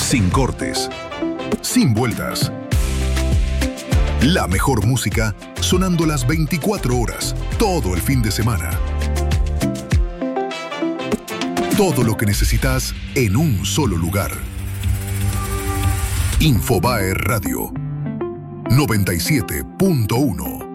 Sin cortes, sin vueltas. La mejor música sonando las 24 horas, todo el fin de semana. Todo lo que necesitas en un solo lugar. Infobae Radio 97.1